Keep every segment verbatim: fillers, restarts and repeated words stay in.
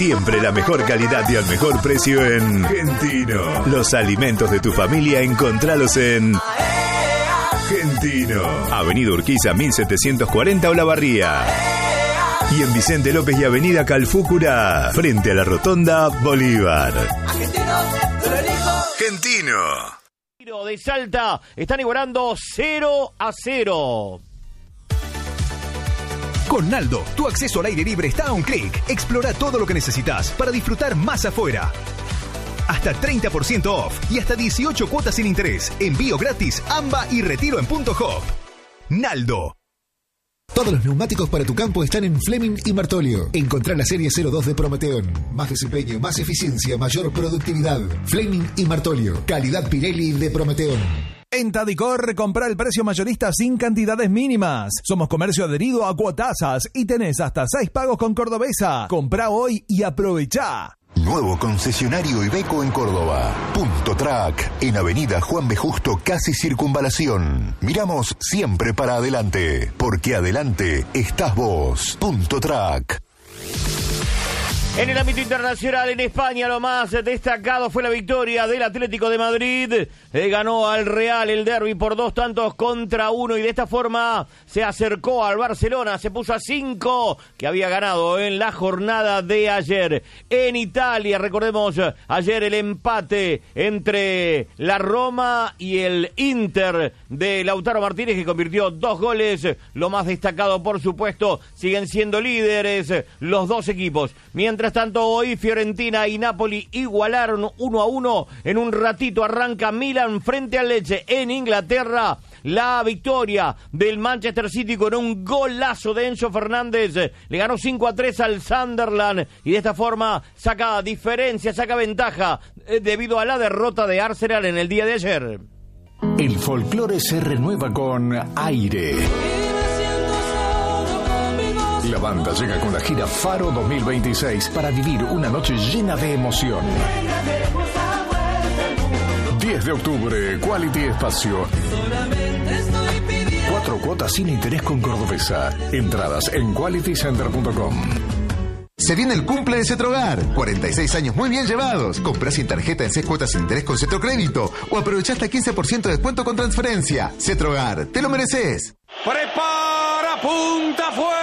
Siempre la mejor calidad y al mejor precio en Gentino. Los alimentos de tu familia, encontralos en Gentino. Avenida Urquiza mil setecientos cuarenta Olavarría. Y en Vicente López y Avenida Calfúcura, frente a la Rotonda Bolívar. Gentino. De Salta están igualando cero a cero. Con Naldo, tu acceso al aire libre está a un clic. Explora todo lo que necesitas para disfrutar más afuera. Hasta treinta por ciento off y hasta dieciocho cuotas sin interés. Envío gratis, AMBA y retiro en punto hop. Naldo. Todos los neumáticos para tu campo están en Fleming y Martolio. Encontrá la serie cero dos de Prometeon. Más desempeño, más eficiencia, mayor productividad. Fleming y Martolio. Calidad Pirelli de Prometeon. En Tadicor, compra el precio mayorista sin cantidades mínimas. Somos comercio adherido a Cuotasas y tenés hasta seis pagos con Cordobesa. Comprá hoy y aprovechá. Nuevo concesionario Iveco en Córdoba. Punto Track, en Avenida Juan B. Justo, casi Circunvalación. Miramos siempre para adelante, porque adelante estás vos. Punto Track. En el ámbito internacional, en España, lo más destacado fue la victoria del Atlético de Madrid. Eh, ganó al Real el derbi por dos tantos contra uno y de esta forma se acercó al Barcelona. Se puso a cinco, que había ganado en la jornada de ayer. En Italia, recordemos, ayer el empate entre la Roma y el Inter de Lautaro Martínez, que convirtió dos goles. Lo más destacado, por supuesto, siguen siendo líderes los dos equipos. Mientras Mientras tanto, hoy Fiorentina y Napoli igualaron uno a uno. En un ratito arranca Milan frente al Lecce en Inglaterra. La victoria del Manchester City con un golazo de Enzo Fernández. Le ganó cinco a tres al Sunderland y de esta forma saca diferencia, saca ventaja eh, debido a la derrota de Arsenal en el día de ayer. El folclore se renueva con Aire. La banda llega con la gira Faro dos mil veintiséis para vivir una noche llena de emoción. diez de octubre, Quality Espacio. Cuatro cuotas sin interés con Cordobesa. Entradas en quality center punto com. Se viene el cumple de Cetrogar. cuarenta y seis años muy bien llevados. Comprá sin tarjeta en seis cuotas sin interés con Cetrocrédito. O aprovechá hasta quince por ciento de descuento con transferencia. Cetrogar, te lo mereces. Prepara, punta, fue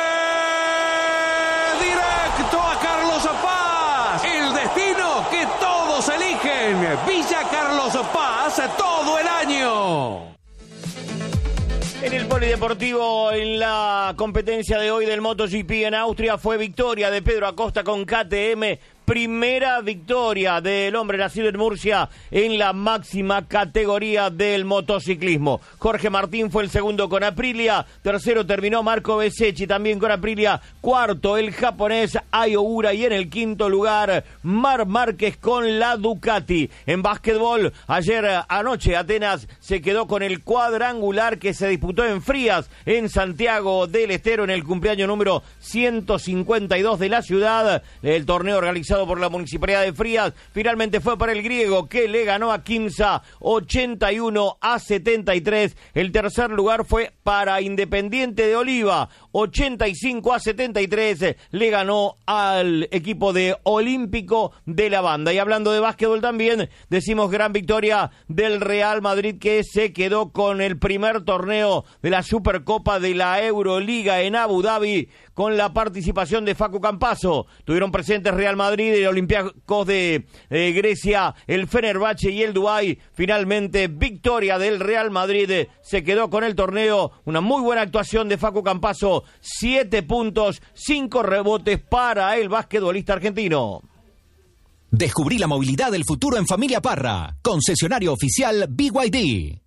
directo a Carlos Paz. El destino que todos eligen. Villa Carlos Paz todo el año. En el polideportivo, en la competencia de hoy del MotoGP en Austria, fue victoria de Pedro Acosta con K T M. Primera victoria del hombre nacido en Murcia en la máxima categoría del motociclismo. Jorge Martín fue el segundo con Aprilia. Tercero terminó Marco Bezzecchi también con Aprilia. Cuarto el japonés Ai Ogura. Y en el quinto lugar Marc Márquez con la Ducati. En básquetbol, ayer anoche Atenas se quedó con el cuadrangular que se disputó en Frías, en Santiago del Estero, en el cumpleaños número ciento cincuenta y dos de la ciudad. El torneo organizado por la Municipalidad de Frías finalmente fue para el griego, que le ganó a Quimsa ochenta y uno a setenta y tres. El tercer lugar fue para Independiente de Oliva, ochenta y cinco a setenta y tres. Le ganó al equipo de Olímpico de la Banda. Y hablando de básquetbol también, decimos gran victoria del Real Madrid, que se quedó con el primer torneo de la Supercopa de la Euroliga en Abu Dhabi, con la participación de Facu Campazzo. Tuvieron presentes Real Madrid, el Olympiacos de eh, Grecia, el Fenerbahce y el Dubái. Finalmente, victoria del Real Madrid. Se quedó con el torneo. Una muy buena actuación de Facu Campazzo. Siete puntos, cinco rebotes para el basquetbolista argentino. Descubrí la movilidad del futuro en Familia Parra. Concesionario oficial B Y D.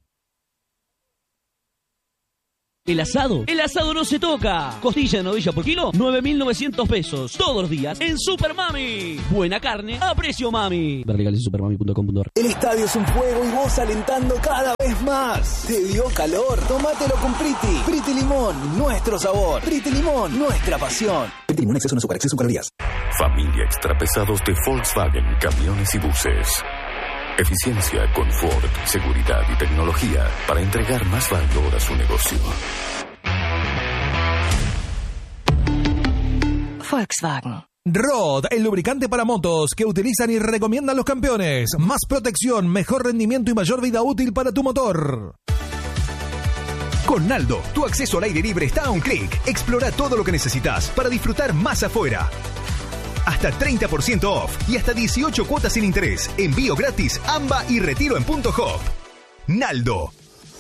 El asado, el asado no se toca. Costilla de novilla por kilo, nueve mil novecientos pesos. Todos los días en Super Mami. Buena carne a precio mami. Ver legales en supermami punto com punto a r. El estadio es un juego y vos alentando cada vez más. ¿Te dio calor? Tómatelo con Priti. Priti Limón, nuestro sabor. Priti Limón, nuestra pasión. Priti Limón, exceso no azúcar, exceso calorías. Familia extrapesados de Volkswagen, camiones y buses. Eficiencia, confort, seguridad y tecnología para entregar más valor a su negocio. Volkswagen. Rod, el lubricante para motos que utilizan y recomiendan los campeones. Más protección, mejor rendimiento y mayor vida útil para tu motor. Con Naldo, tu acceso al aire libre está a un clic. Explora todo lo que necesitas para disfrutar más afuera. Hasta treinta por ciento off y hasta dieciocho cuotas sin interés. Envío gratis, AMBA y retiro en punto hop. Naldo.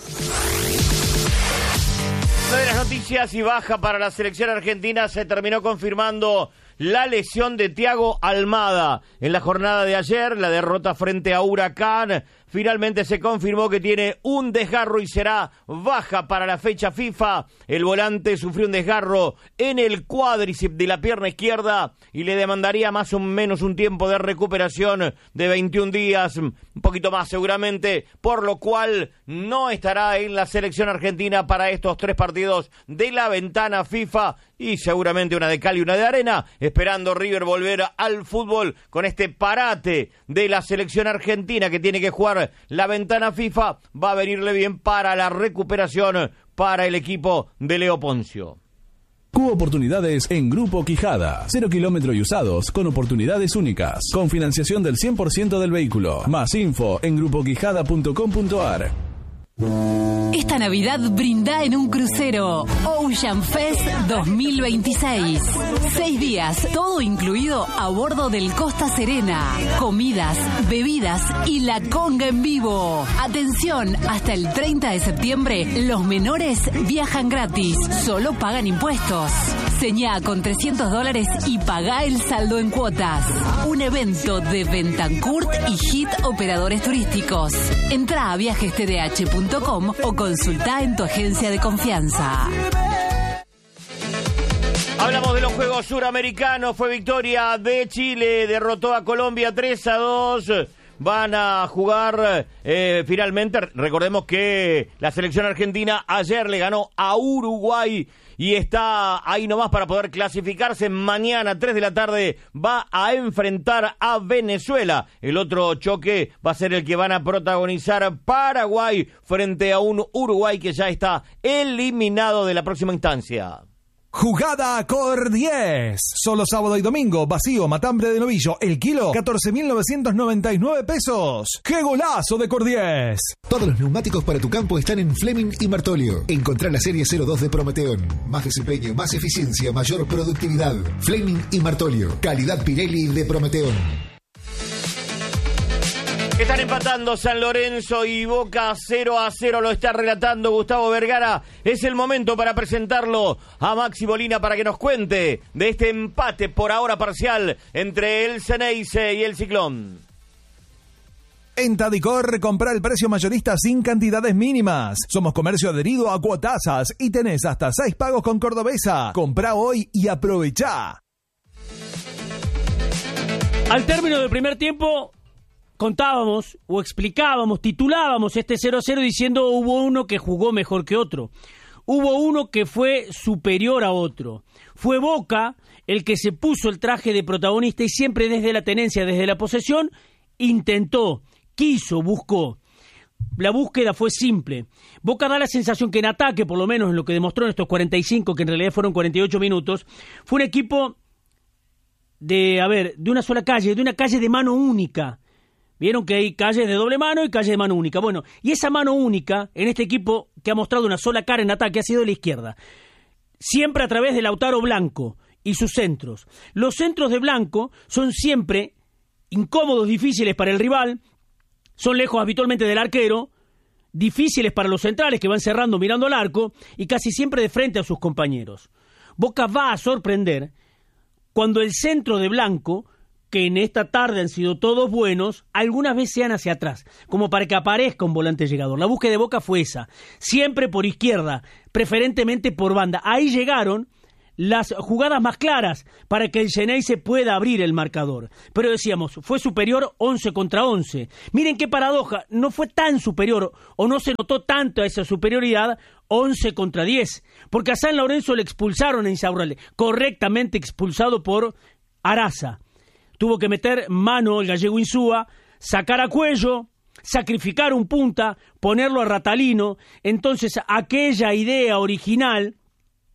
Una de las noticias y baja para la selección argentina se terminó confirmando la lesión de Thiago Almada. En la jornada de ayer, la derrota frente a Huracán, finalmente se confirmó que tiene un desgarro y será baja para la fecha FIFA. El volante sufrió un desgarro en el cuádriceps de la pierna izquierda y le demandaría más o menos un tiempo de recuperación de veintiún días, un poquito más seguramente, por lo cual no estará en la selección argentina para estos tres partidos de la ventana FIFA y seguramente una de cal y una de arena, esperando River volver al fútbol con este parate de la selección argentina que tiene que jugar la ventana FIFA. Va a venirle bien para la recuperación para el equipo de Leo Poncio. Cubo Oportunidades en Grupo Quijada. Cero kilómetro y usados con oportunidades únicas. Con financiación del cien por ciento del vehículo. Más info en grupo quijada punto com punto ar. Esta Navidad brinda en un crucero. Ocean Fest dos mil veintiséis. Seis días, todo incluido a bordo del Costa Serena. Comidas, bebidas y la conga en vivo. Atención, hasta el treinta de septiembre, los menores viajan gratis. Solo pagan impuestos. Señá con trescientos dólares y pagá el saldo en cuotas. Un evento de Bentancourt y Hit Operadores Turísticos. Entrá a viajes t d h punto com o consulta en tu agencia de confianza. Hablamos de los Juegos Suramericanos. Fue victoria de Chile, derrotó a Colombia tres a dos. Van a jugar eh, finalmente, recordemos que la selección argentina ayer le ganó a Uruguay y está ahí nomás para poder clasificarse. Mañana, tres de la tarde, va a enfrentar a Venezuela. El otro choque va a ser el que van a protagonizar Paraguay frente a un Uruguay que ya está eliminado de la próxima instancia. Jugada Cor diez. Solo sábado y domingo, vacío, matambre de novillo, el kilo, catorce mil novecientos noventa y nueve pesos. ¡Qué golazo de Cor diez! Todos los neumáticos para tu campo están en Fleming y Martolio. Encontrá la serie cero dos de Prometeón. Más desempeño, más eficiencia, mayor productividad. Fleming y Martolio. Calidad Pirelli de Prometeón. Están empatando San Lorenzo y Boca cero a cero, lo está relatando Gustavo Vergara. Es el momento para presentarlo a Maxi Molina para que nos cuente de este empate por ahora parcial entre el Ceneice y el Ciclón. En Tadicor, compra el precio mayorista sin cantidades mínimas. Somos comercio adherido a Cuotasas y tenés hasta seis pagos con Cordobesa. Comprá hoy y aprovechá. Al término del primer tiempo contábamos o explicábamos, titulábamos este cero a cero diciendo hubo uno que jugó mejor que otro. Hubo uno que fue superior a otro. Fue Boca el que se puso el traje de protagonista y siempre desde la tenencia, desde la posesión, intentó, quiso, buscó. La búsqueda fue simple. Boca da la sensación que en ataque, por lo menos en lo que demostró en estos cuarenta y cinco, que en realidad fueron cuarenta y ocho minutos, fue un equipo de, a ver, de una sola calle, de una calle de mano única. Vieron que hay calles de doble mano y calles de mano única. Bueno, y esa mano única, en este equipo que ha mostrado una sola cara en ataque, ha sido de la izquierda. Siempre a través de Lautaro Blanco y sus centros. Los centros de Blanco son siempre incómodos, difíciles para el rival, son lejos habitualmente del arquero, difíciles para los centrales que van cerrando mirando al arco y casi siempre de frente a sus compañeros. Boca va a sorprender cuando el centro de Blanco, que en esta tarde han sido todos buenos, algunas veces sean hacia atrás, como para que aparezca un volante llegador. La búsqueda de Boca fue esa, siempre por izquierda, preferentemente por banda. Ahí llegaron las jugadas más claras para que el Ceneice pueda abrir el marcador. Pero decíamos, fue superior once contra once. Miren qué paradoja, no fue tan superior o no se notó tanto esa superioridad once contra diez, porque a San Lorenzo le expulsaron a Insaurralde, correctamente expulsado por Araza. Tuvo que meter mano el gallego Insúa, sacar a Cuello, sacrificar un punta, ponerlo a Ratalino. Entonces aquella idea original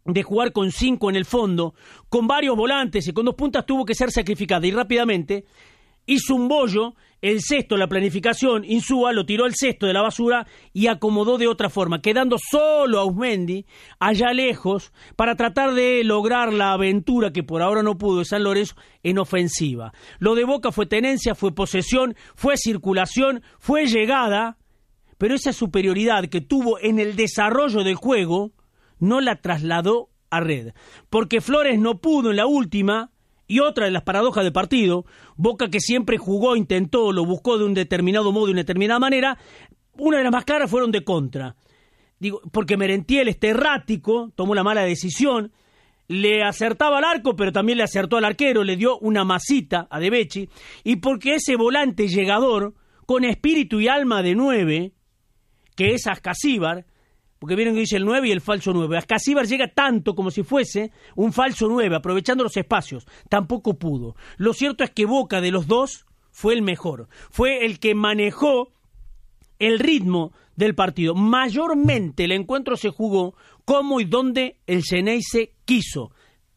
de jugar con cinco en el fondo, con varios volantes y con dos puntas, tuvo que ser sacrificada y rápidamente hizo un bollo, el cesto, la planificación, Insúa lo tiró al cesto de la basura y acomodó de otra forma, quedando solo Auzmendi allá lejos para tratar de lograr la aventura que por ahora no pudo de San Lorenzo en ofensiva. Lo de Boca fue tenencia, fue posesión, fue circulación, fue llegada, pero esa superioridad que tuvo en el desarrollo del juego no la trasladó a red, porque Flores no pudo en la última. Y otra de las paradojas del partido, Boca que siempre jugó, intentó, lo buscó de un determinado modo, de una determinada manera, una de las más claras fueron de contra. Digo, porque Merentiel, este errático, tomó la mala decisión, le acertaba al arco, pero también le acertó al arquero, le dio una masita a De Becci, y porque ese volante llegador, con espíritu y alma de nueve, que es Ascasíbar, porque vieron que dice el nueve y el falso nueve. Ascasíbar llega tanto como si fuese un falso nueve, aprovechando los espacios. Tampoco pudo. Lo cierto es que Boca de los dos fue el mejor. Fue el que manejó el ritmo del partido. Mayormente el encuentro se jugó como y donde el Xeneize quiso,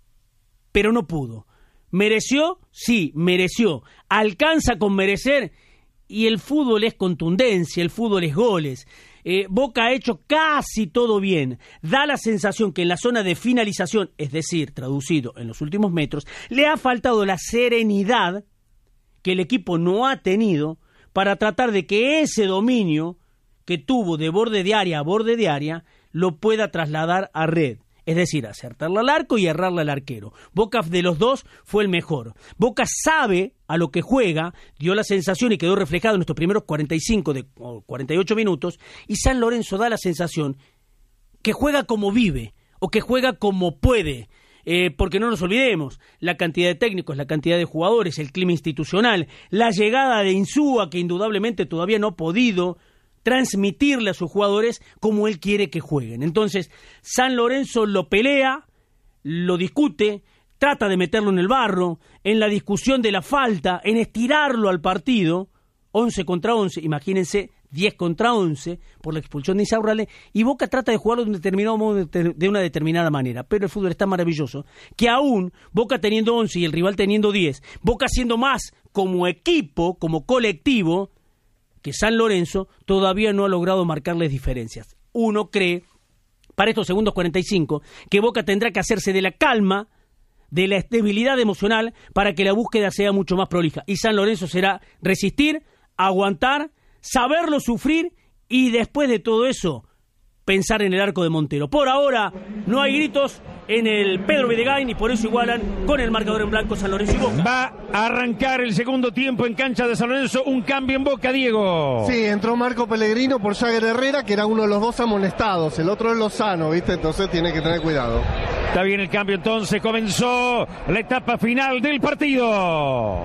pero no pudo. ¿Mereció? Sí, mereció. ¿Alcanza con merecer? Y el fútbol es contundencia, el fútbol es goles. Eh, Boca ha hecho casi todo bien. Da la sensación que en la zona de finalización, es decir, traducido en los últimos metros, le ha faltado la serenidad que el equipo no ha tenido para tratar de que ese dominio que tuvo de borde de área a borde de área lo pueda trasladar a red. Es decir, acertarle al arco y errarle al arquero. Boca de los dos fue el mejor. Boca sabe a lo que juega, dio la sensación y quedó reflejado en estos primeros cuarenta y cinco de o cuarenta y ocho minutos, y San Lorenzo da la sensación que juega como vive o que juega como puede. Eh, porque no nos olvidemos, la cantidad de técnicos, la cantidad de jugadores, el clima institucional, la llegada de Insúa, que indudablemente todavía no ha podido transmitirle a sus jugadores como él quiere que jueguen. Entonces, San Lorenzo lo pelea, lo discute, trata de meterlo en el barro, en la discusión de la falta, en estirarlo al partido, once contra once, imagínense, diez contra once, por la expulsión de Insaurralde, y Boca trata de jugarlo de un determinado modo, de una determinada manera, pero el fútbol es tan maravilloso, que aún Boca teniendo once y el rival teniendo diez, Boca siendo más como equipo, como colectivo, que San Lorenzo todavía no ha logrado marcarles diferencias. Uno cree, para estos segundos cuarenta y cinco, que Boca tendrá que hacerse de la calma, de la estabilidad emocional, para que la búsqueda sea mucho más prolija. Y San Lorenzo será resistir, aguantar, saberlo sufrir y después de todo eso, pensar en el arco de Montero. Por ahora no hay gritos en el Pedro Videgain y por eso igualan con el marcador en blanco San Lorenzo y Boca. Va a arrancar el segundo tiempo en cancha de San Lorenzo, un cambio en Boca, Diego. Sí, entró Marco Pellegrino por Jagger Herrera, que era uno de los dos amonestados, el otro es Lozano, ¿viste? Entonces tiene que tener cuidado. Está bien el cambio entonces, comenzó la etapa final del partido.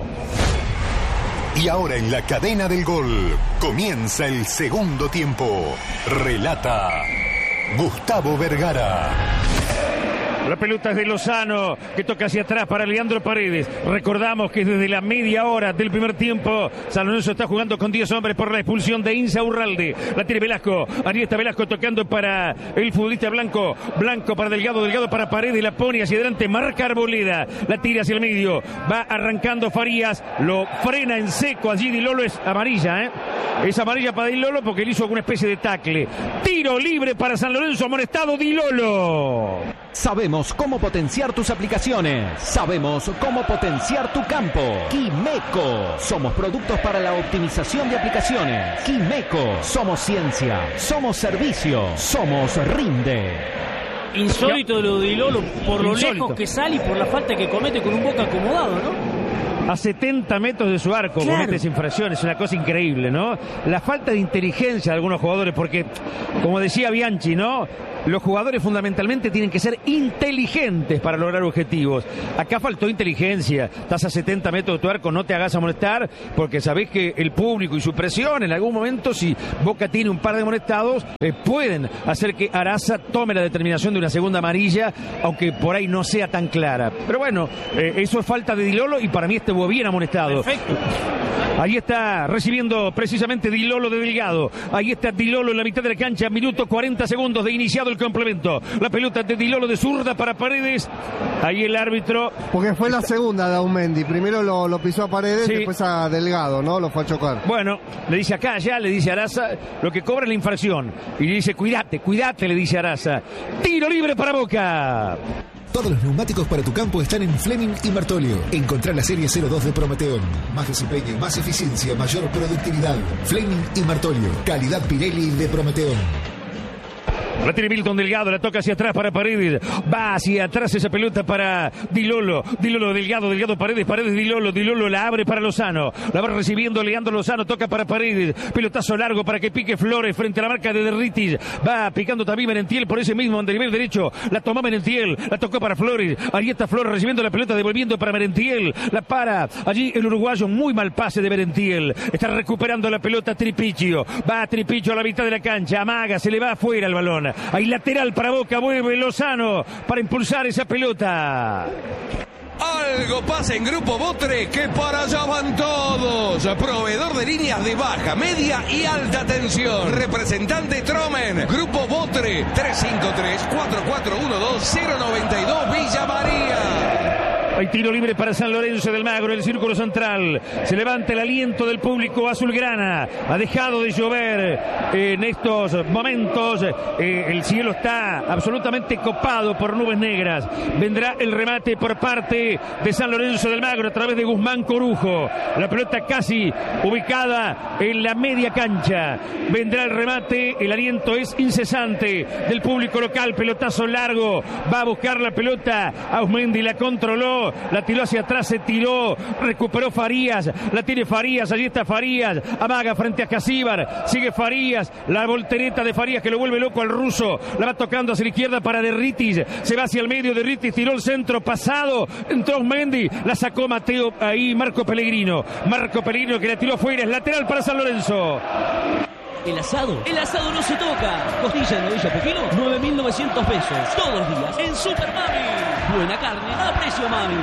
Y ahora en la cadena del gol comienza el segundo tiempo. Relata Gustavo Vergara. La pelota es de Lozano, que toca hacia atrás para Leandro Paredes. Recordamos que desde la media hora del primer tiempo, San Lorenzo está jugando con diez hombres por la expulsión de Insaurralde. La tiene Velasco, ahí está Velasco tocando para el futbolista Blanco. Blanco para Delgado, Delgado para Paredes, la pone hacia adelante, marca Arboleda. La tira hacia el medio, va arrancando Farías, lo frena en seco allí Di Lolo, es amarilla, ¿eh? Es amarilla para Di Lolo porque él hizo alguna especie de tackle. Tiro libre para San Lorenzo, amonestado Di Lolo. Sabemos cómo potenciar tus aplicaciones. Sabemos cómo potenciar tu campo. Quimeco. Somos productos para la optimización de aplicaciones. Quimeco. Somos ciencia. Somos servicio. Somos Rinde. Insólito lo de Di Lolo por lo Insólito. lejos que sale y por la falta que comete con un Boca acomodado, ¿no? A setenta metros de su arco, claro, comete esa infracción, es una cosa increíble, ¿no? La falta de inteligencia de algunos jugadores, porque, como decía Bianchi, ¿no? Los jugadores fundamentalmente tienen que ser inteligentes para lograr objetivos. Acá faltó inteligencia. Estás a setenta metros de tu arco, no te hagas amonestar, porque sabés que el público y su presión, en algún momento, si Boca tiene un par de amonestados, eh, pueden hacer que Araza tome la determinación de una segunda amarilla, aunque por ahí no sea tan clara. Pero bueno, eh, eso es falta de Di Lolo y para mí estuvo bien amonestado. Perfecto. Ahí está recibiendo precisamente Di Lolo de Delgado. Ahí está Di Lolo en la mitad de la cancha. Minuto cuarenta segundos de iniciado el complemento. La pelota de Di Lolo de zurda para Paredes. Ahí el árbitro. Porque fue la segunda de Aumendi. Primero lo, lo pisó a Paredes, sí. Después a Delgado, ¿no? Lo fue a chocar. Bueno, le dice acá, ya le dice Araza, lo que cobra es la infracción. Y le dice, cuídate, cuídate, le dice Araza. Tiro libre para Boca. Todos los neumáticos para tu campo están en Fleming y Martolio. Encontrá la serie cero dos de Prometeón. Más desempeño, más eficiencia, mayor productividad. Fleming y Martolio. Calidad Pirelli de Prometeón. La tiene Milton Delgado, la toca hacia atrás para Paredes. Va hacia atrás esa pelota para Di Lolo. Di Lolo, Delgado, Delgado, Paredes, Paredes, Di Lolo. Di Lolo la abre para Lozano. La va recibiendo Leandro Lozano, toca para Paredes. Pelotazo largo para que pique Flores frente a la marca de Derritis. Va picando también Merentiel por ese mismo nivel derecho. La toma Merentiel, la tocó para Flores. Ahí está Flores recibiendo la pelota, devolviendo para Merentiel. La para allí el uruguayo, muy mal pase de Merentiel. Está recuperando la pelota Tripichio. Va Tripichio a la mitad de la cancha. Amaga, se le va afuera el balón. Hay lateral para Boca, vuelve Lozano para impulsar esa pelota. Algo pasa en Grupo Botre, que para allá van todos. Proveedor de líneas de baja, media y alta tensión. Representante Tromen. Grupo Botre, tres cinco tres, cuatro cuatro uno dos, cero nueve dos, Villa María. Hay tiro libre para San Lorenzo del Magro, el círculo central. Se levanta el aliento del público azulgrana. Ha dejado de llover en estos momentos. Eh, el cielo está absolutamente copado por nubes negras. Vendrá el remate por parte de San Lorenzo del Magro a través de Guzmán Corujo. La pelota casi ubicada en la media cancha. Vendrá el remate. El aliento es incesante del público local. Pelotazo largo. Va a buscar la pelota. Ausmendi la controló. La tiró hacia atrás, se tiró, recuperó Farías, la tiene Farías, allí está Farías, amaga frente a Casíbar, sigue Farías, la voltereta de Farías que lo vuelve loco al ruso, la va tocando hacia la izquierda para Derritis, se va hacia el medio, Derritis tiró el centro pasado, entró Mendy, la sacó Mateo, ahí Marco Pellegrino, Marco Pellegrino que la tiró fuera, es lateral para San Lorenzo. El asado, el asado no se toca. Costilla de novilla pepino, nueve mil novecientos pesos. Todos los días en Super Mami. Buena carne a precio Mami.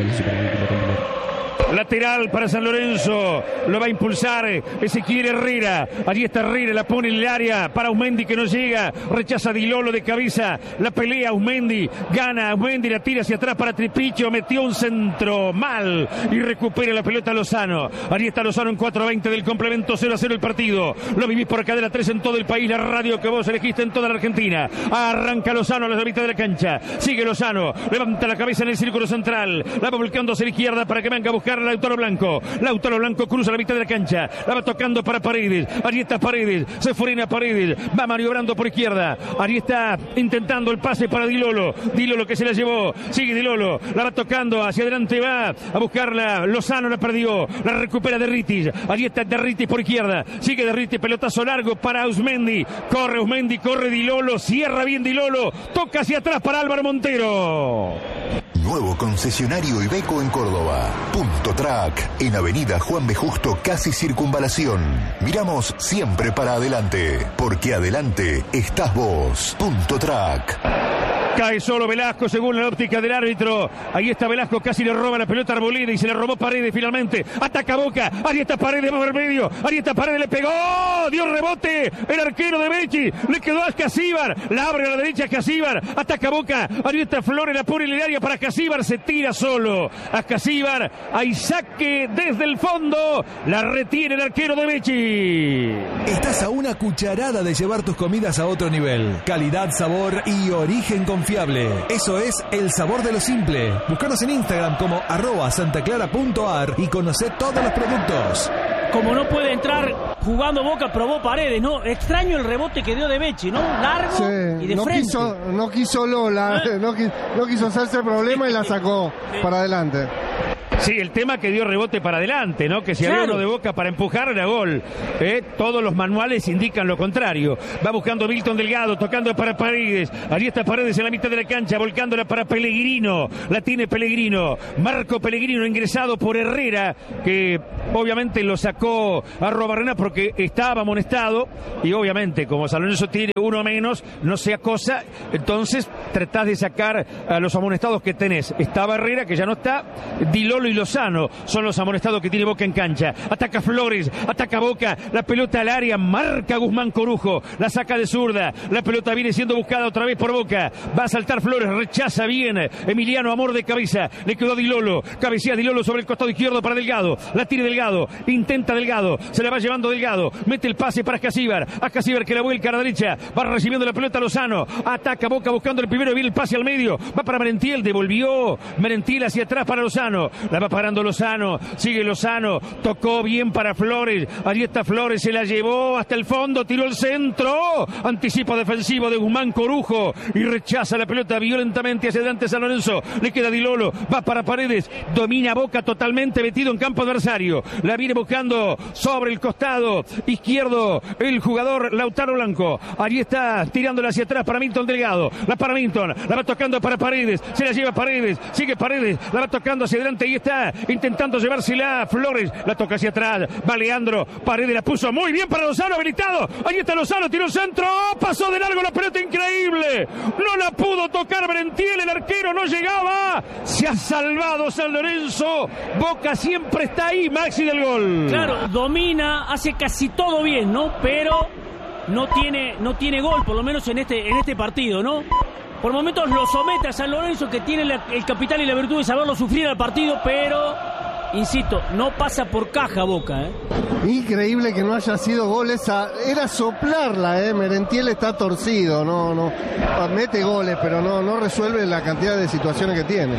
Lateral para San Lorenzo, lo va a impulsar Ezequiel Herrera, allí está Herrera, la pone en el área para Ausmendi que no llega, rechaza Di Lolo de cabeza, la pelea Ausmendi, gana Ausmendi, la tira hacia atrás para Tripichio, metió un centro mal y recupera la pelota Lozano, allí está Lozano en cuatro veinte del complemento, cero a cero el partido, lo vivís por Cadena tres en todo el país, la radio que vos elegiste en toda la Argentina, arranca Lozano a la mitad de la cancha, sigue Lozano, levanta la cabeza en el círculo central, la va volcando hacia la izquierda para que venga a buscar Lautaro Blanco, Lautaro Blanco cruza la mitad de la cancha, la va tocando para Paredes, allí está Paredes, se frena Paredes, va maniobrando por izquierda, allí está intentando el pase para Di Lolo, Di Lolo que se la llevó, sigue Di Lolo, la va tocando hacia adelante, va a buscarla, Lozano la perdió, la recupera Derritis, allí está Derritis por izquierda, sigue Derritis, pelotazo largo para Ausmendi, corre Ausmendi, corre Di Lolo, cierra bien Di Lolo, toca hacia atrás para Álvaro Montero. Nuevo concesionario Iveco en Córdoba. Punto Track, en Avenida Juan B. Justo, casi Circunvalación. Miramos siempre para adelante, porque adelante estás vos. Punto Track. Cae solo Velasco según la óptica del árbitro. Ahí está Velasco, casi le roba la pelota a Arboleda y se le robó Paredes finalmente. Ataca Boca, ahí está Paredes, va al medio, ahí está Paredes, le pegó, dio rebote, el arquero de Becchi, le quedó a Casíbar, la abre a la derecha a Casíbar, ataca Boca, ahí está Flores, la pone en el área para Casíbar, se tira solo a Casíbar, hay saque desde el fondo, la retiene el arquero de Becchi. Estás a una cucharada de llevar tus comidas a otro nivel. Calidad, sabor y origen confiable. Eso es el sabor de lo simple. Búscanos en Instagram como arroba santaclara.ar y conoce todos los productos. Como no puede entrar jugando Boca, probó Paredes, ¿no? Extraño el rebote que dio de Becchi, ¿no? Largo sí, y de no frente. Quiso, no quiso Lola, ¿Eh? no, quiso, no quiso hacerse problema y la sacó para adelante. Sí, el tema que dio rebote para adelante, ¿no? Que si claro. había uno de Boca para empujar era gol. ¿eh? Todos los manuales indican lo contrario. Va buscando Milton Delgado, tocando para Paredes. Allí está Paredes en la mitad de la cancha, volcándola para Pellegrino. La tiene Pellegrino. Marco Pellegrino ingresado por Herrera, que obviamente lo sacó a Robarrena porque estaba amonestado. Y obviamente, como San Lorenzo tiene uno menos, no sea cosa. Entonces, tratás de sacar a los amonestados que tenés. Estaba Herrera, que ya no está. Di Lolo y Lozano son los amonestados que tiene Boca en cancha. Ataca Flores, ataca Boca, la pelota al área, marca Guzmán Corujo, la saca de zurda, la pelota viene siendo buscada otra vez por Boca, va a saltar Flores, rechaza bien Emiliano Amor de cabeza, le quedó a Di Lolo, cabecea Di Lolo sobre el costado izquierdo para Delgado, la tira Delgado, intenta Delgado, se la va llevando Delgado, mete el pase para Ascasíbar, Ascasíbar que la vuelca a la derecha, va recibiendo la pelota Lozano, ataca Boca buscando el primero, viene el pase al medio, va para Merentiel, devolvió Merentiel hacia atrás para Lozano, la va parando Lozano, sigue Lozano, tocó bien para Flores, ahí está Flores, se la llevó hasta el fondo, tiró el centro, anticipo defensivo de Guzmán Corujo y rechaza la pelota violentamente hacia adelante San Lorenzo, le queda Di Lolo, va para Paredes, domina Boca totalmente metido en campo adversario, la viene buscando sobre el costado izquierdo el jugador Lautaro Blanco, ahí está tirándola hacia atrás para Milton Delgado, la para Milton, la va tocando para Paredes, se la lleva Paredes, sigue Paredes, la va tocando hacia adelante y está intentando llevársela Flores, la toca hacia atrás, va Leandro, Paredes la puso muy bien para Lozano, habilitado, ahí está Lozano, tiró el centro, pasó de largo la pelota, increíble, no la pudo tocar Merentiel, el arquero no llegaba, se ha salvado San Lorenzo, Boca siempre está ahí, Maxi del gol. Claro, domina, hace casi todo bien, ¿no? Pero no tiene, no tiene gol, por lo menos en este, en este partido, ¿no? Por momentos lo somete a San Lorenzo, que tiene la, el capital y la virtud de saberlo sufrir al partido, pero, insisto, no pasa por caja Boca, ¿eh? Increíble que no haya sido gol esa, era soplarla, ¿eh? Merentiel está torcido, no, no, mete goles, pero no, no resuelve la cantidad de situaciones que tiene.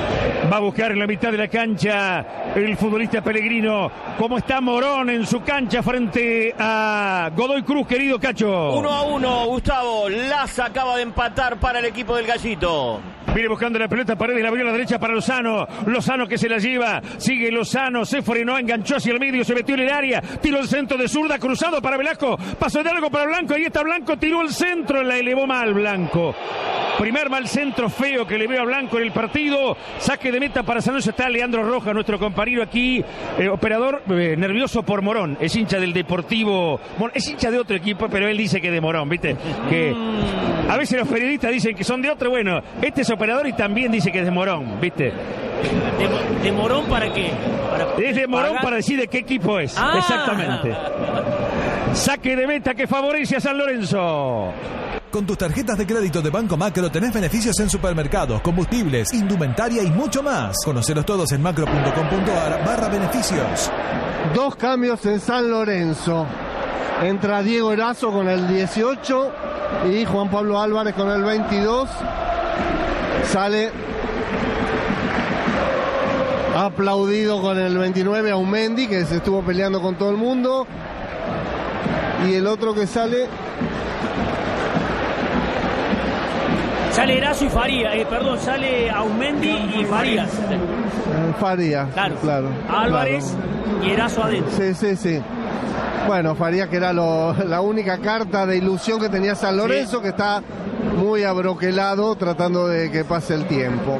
Va a buscar en la mitad de la cancha el futbolista Pellegrino. ¿Cómo está Morón en su cancha frente a Godoy Cruz, querido Cacho? Uno a uno, Gustavo. Laza acaba de empatar para el equipo del Gallito. Viene buscando la pelota, Paredes la abrió a la derecha para Lozano. Lozano que se la lleva. Sigue Lozano, se frenó, enganchó hacia el medio, se metió en el área. Tiró el centro de zurda, cruzado para Velasco. Pasó de largo para Blanco, ahí está Blanco, tiró el centro, la elevó mal Blanco. Primer mal centro feo que le veo a Blanco en el partido. Saque de meta para San Lorenzo. Está Leandro Rojas, nuestro compañero aquí, eh, operador, eh, nervioso por Morón. Es hincha del Deportivo. Es hincha de otro equipo, pero él dice que de Morón, ¿viste? Que a veces los periodistas dicen que son de otro. Bueno, este es operador y también dice que es de Morón, ¿viste? ¿De, de Morón para qué? Para es de Morón pagar... para decir de qué equipo es. Ah. Exactamente. Saque de meta que favorece a San Lorenzo. Con tus tarjetas de crédito de Banco Macro tenés beneficios en supermercados, combustibles, indumentaria y mucho más. Conocelos todos en macro punto com punto ar barra beneficios. Dos cambios en San Lorenzo. Entra Diego Erazo con el dieciocho y Juan Pablo Álvarez con el veintidós. Sale aplaudido con el veintinueve Aumendi, que se estuvo peleando con todo el mundo. Y el otro que sale... Sale Erazo y Faría, eh, perdón, sale Aumendi y Farías. Farías, claro. claro Álvarez claro. Y Erazo adentro. Sí, sí, sí. Bueno, Farías que era lo, la única carta de ilusión que tenía San Lorenzo, sí. Que está muy abroquelado tratando de que pase el tiempo.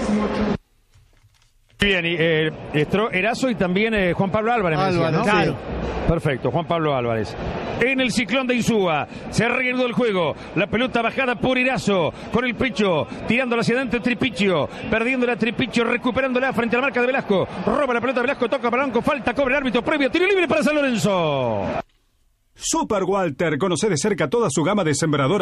Bien, y, eh, Erazo y también eh, Juan Pablo Álvarez. Álvarez, decía, ¿no? Claro. Sí. Perfecto, Juan Pablo Álvarez. En el ciclón de Insúa, se reanudó el juego. La pelota bajada por Erazo, con el pecho, tirándola hacia adentro Tripichio, perdiendo la Tripichio, recuperándola frente a la marca de Velasco. Roba la pelota Velasco, toca para Blanco, falta, cobra el árbitro previo, tiro libre para San Lorenzo. Super Walter, conoce de cerca toda su gama de sembradoras